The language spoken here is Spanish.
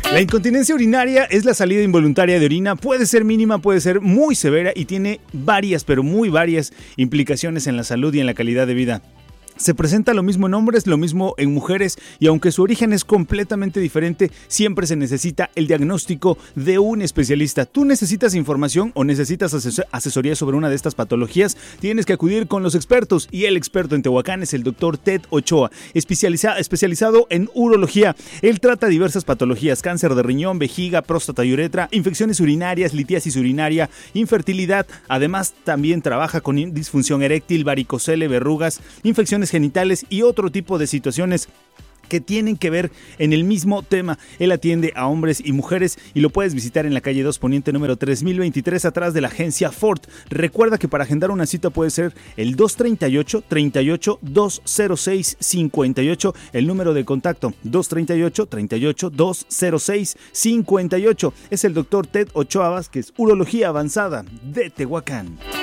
La incontinencia urinaria es la salida involuntaria de orina, puede ser mínima, puede ser muy severa y tiene varias, pero muy varias implicaciones en la salud y en la calidad de vida. Se presenta lo mismo en hombres, lo mismo en mujeres y aunque su origen es completamente diferente, siempre se necesita el diagnóstico de un especialista. ¿Tú necesitas información o necesitas asesoría sobre una de estas patologías? Tienes que acudir con los expertos y el experto en Tehuacán es el doctor Ted Ochoa, especializado en urología. Él trata diversas patologías, cáncer de riñón, vejiga, próstata y uretra, infecciones urinarias, litiasis urinaria, infertilidad. Además, también trabaja con disfunción eréctil, varicocele, verrugas, infecciones genitales y otro tipo de situaciones que tienen que ver en el mismo tema. Él atiende a hombres y mujeres y lo puedes visitar en la calle 2 Poniente número 3023 atrás de la agencia Ford. Recuerda que para agendar una cita puede ser el 238-206-58, el número de contacto 238-206-58. Es el doctor Ted Ochoa Vázquez, Urología Avanzada de Tehuacán.